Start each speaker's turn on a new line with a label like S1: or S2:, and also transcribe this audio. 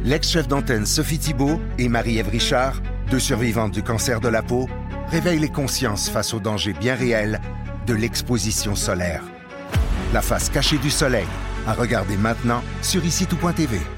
S1: L'ex-chef d'antenne Sophie Thibault et Marie-Ève Richard, deux survivantes du cancer de la peau, réveillent les consciences face aux dangers bien réels de l'exposition solaire. La face cachée du soleil, à regarder maintenant sur ICITOUP.tv.